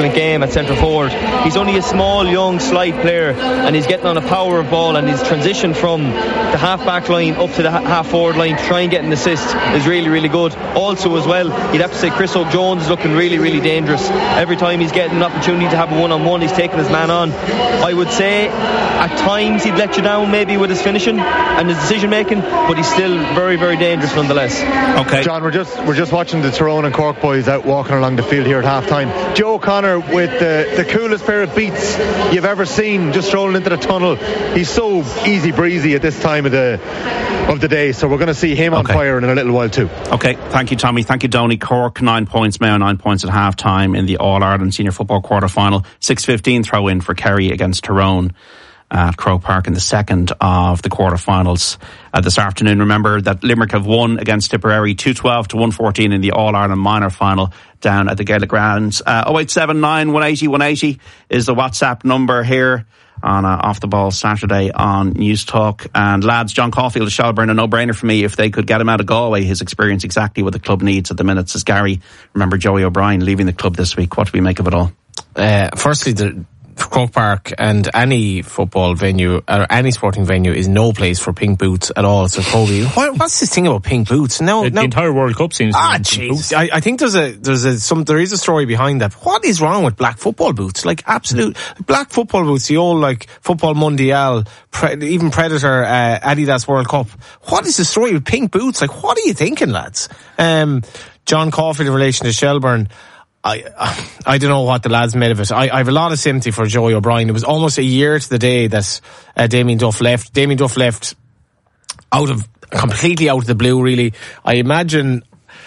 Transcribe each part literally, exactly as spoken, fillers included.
excellent game at centre forward. He's only a small, young, slight player, and he's getting on a power of ball, and his transition from the half-back line up to the half-forward line to try and get an assist is really, really good. Also as well, you'd have to say Chris O'Jones is looking really, really dangerous. Every time he's getting an opportunity to have a one-on-one, he's taking his man on. I would say at times he'd let you down maybe with his finishing and his decision making, but he's still very, very dangerous nonetheless. Okay, John, we're just we're just watching the Tyrone and Cork boys out walking along the field here at half time. Joe O'Connor with the, the coolest pair of beats you've ever seen, just strolling into the tunnel. He's so easy breezy at this time of the of the day, so we're going to see him on okay. fire in a little while too. Okay, thank you, Tommy. Thank you, Donny. Cork nine points, Mayo nine points at half time in the All-Ireland Senior Football quarter final. six fifteen throw in for Kerry against Tyrone at Croke Park in the second of the quarter-finals uh, this afternoon. Remember that Limerick have won against Tipperary two twelve to one fourteen in the All-Ireland minor final down at the Gaelic Grounds. Uh, oh eight seven nine, one eight oh, one eight oh is the WhatsApp number here on uh, Off the Ball Saturday on News Talk. And lads, John Caulfield of Shelburne, a no-brainer for me if they could get him out of Galway. His experience exactly what the club needs at the minute, says Gary. Remember Joey O'Brien leaving the club this week. What do we make of it all? Uh, firstly, the Croke Park and any football venue or any sporting venue is no place for pink boots at all. So Kobe, what, what's this thing about pink boots? No, the, no. the entire World Cup seems. Ah, jeez. I, I think there's a there's a some there is a story behind that. What is wrong with black football boots? Like absolute black football boots, the old like Football Mundial, pre, even Predator, uh, Adidas World Cup. What is the story with pink boots? Like, what are you thinking, lads? Um, John Caulfield in relation to Shelburne. I I don't know what the lads made of it. I, I have a lot of sympathy for Joey O'Brien. It was almost a year to the day that uh, Damien Duff left. Damien Duff left out of completely out of the blue, really. I imagine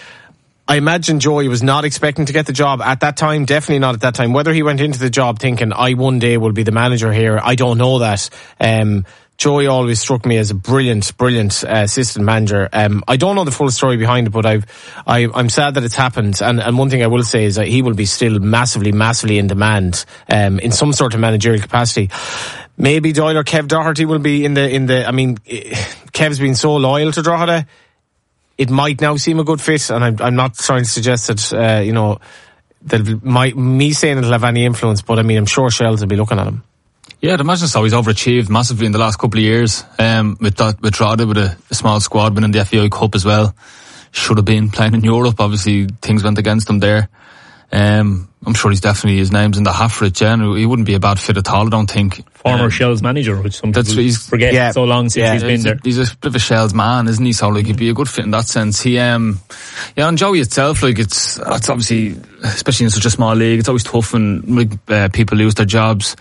I imagine Joey was not expecting to get the job at that time. Definitely not at that time. Whether he went into the job thinking I one day will be the manager here, I don't know that. Um, Joey always struck me as a brilliant, brilliant uh, assistant manager. Um, I don't know the full story behind it, but I've, I, I'm sad that it's happened. And, and one thing I will say is that he will be still massively, massively in demand um, in some sort of managerial capacity. Maybe Doyle or Kev Doherty will be in the in the. I mean, Kev's been so loyal to Drogheda, it might now seem a good fit. And I'm, I'm not trying to suggest that uh, you know that my me saying it'll have any influence, but I mean, I'm sure Shells will be looking at him. Yeah, I'd imagine so. He's overachieved massively in the last couple of years. Um, with that, with Drogheda, with a, a small squad, winning the F A I Cup as well. Should have been playing in Europe. Obviously, things went against him there. Um, I'm sure he's definitely, his name's in the hat for it, Jen. He wouldn't be a bad fit at all, I don't think. Former um, Shells manager, which some that's people he's, forget yeah, so long since yeah, he's been he's there. A, he's a bit of a Shells man, isn't he? So, like, he'd be a good fit in that sense. He, um, yeah, and Joey itself, like, it's, it's obviously, especially in such a small league, it's always tough when uh, people lose their jobs.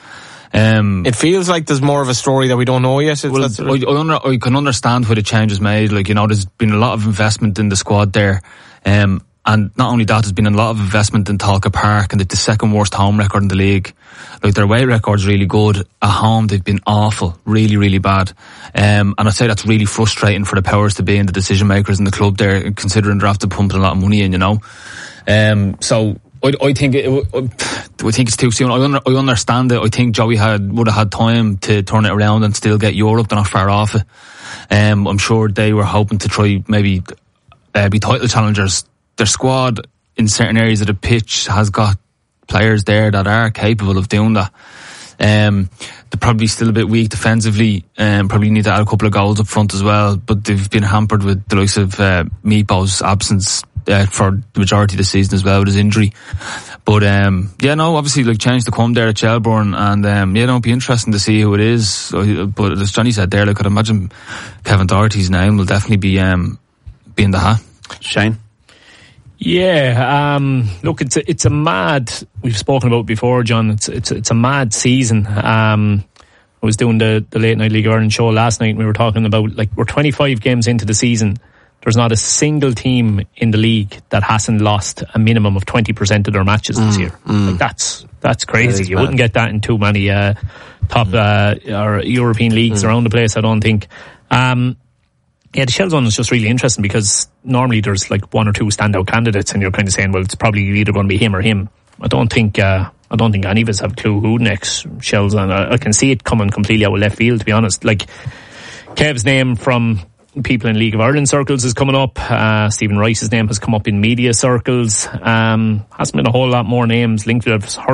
Um, it feels like there's more of a story that we don't know yet. Well, I, I, under, I can understand why the change is made. Like, you know, there's been a lot of investment in the squad there. Um, and not only that, there's been a lot of investment in Talca Park, and they've the second worst home record in the league. Like, their away record's really good. At home, they've been awful. Really, really bad. Um, and I'd say that's really frustrating for the powers to be and the decision makers in the club there, considering they're after pumping a lot of money in, you know. Um, so, I, I think it, I think it's too soon. I, under, I understand it. I think Joey had would have had time to turn it around and still get Europe. They're not far off it. Um, I'm sure they were hoping to try maybe uh, be title challengers. Their squad in certain areas of the pitch has got players there that are capable of doing that. Um, they're probably still a bit weak defensively, and um, probably need to add a couple of goals up front as well. But they've been hampered with the likes of uh, Meepo's absence uh, for the majority of the season as well with his injury. But um, yeah, no, obviously, like, change to come there at Shelburne, and um, yeah, no, it'll be interesting to see who it is. But as Johnny said there, like, I'd imagine Kevin Doherty's name will definitely be um, be in the hat. Shane. Yeah, um, look, it's a, it's a mad, we've spoken about it before, John, it's, it's, it's a mad season. Um, I was doing the, the Late Night League of Ireland show last night, and we were talking about, like, we're twenty-five games into the season. There's not a single team in the league that hasn't lost a minimum of twenty percent of their matches mm, this year. Mm. Like, that's, that's crazy. You bad. Wouldn't get that in too many, uh, top, mm. uh, or European leagues mm. around the place, I don't think. Um, Yeah, the Shells one is just really interesting because normally there's like one or two standout candidates, and you're kind of saying, well, it's probably either going to be him or him. I don't think, uh, I don't think any of us have a clue who next Shells, and I, I can see it coming completely out of left field, to be honest. Like, Kev's name from people in League of Ireland circles is coming up. Uh, Stephen Rice's name has come up in media circles. Um, hasn't been a whole lot more names linked to it. I've heard